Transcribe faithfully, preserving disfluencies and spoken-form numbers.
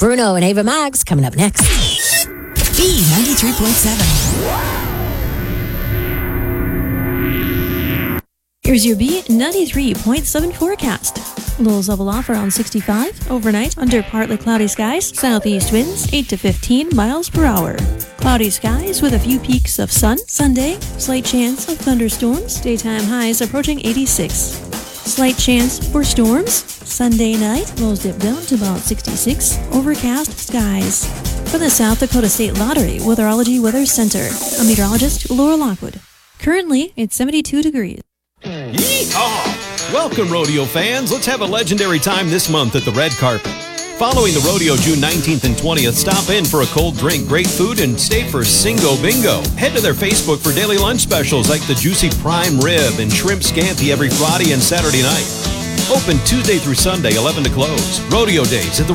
Bruno and Ava Max coming up next. B ninety-three point seven. Here's your B ninety-three point seven forecast. Lows level off around sixty-five. Overnight, under partly cloudy skies. Southeast winds eight to fifteen miles per hour. Cloudy skies with a few peaks of sun. Sunday, slight chance of thunderstorms. Daytime highs approaching eighty-six. Slight chance for storms. Sunday night, lows dip down to about sixty-six. Overcast skies. For the South Dakota State Lottery Weatherology Weather Center, I'm meteorologist Laura Lockwood. Currently, it's seventy-two degrees. Yeehaw! Welcome, rodeo fans. Let's have a legendary time this month at the red carpet. Following the rodeo June nineteenth and twentieth, stop in for a cold drink, great food, and stay for Singo Bingo. Head to their Facebook for daily lunch specials like the juicy prime rib and shrimp scampi every Friday and Saturday night. Open Tuesday through Sunday, eleven to close. Rodeo days at the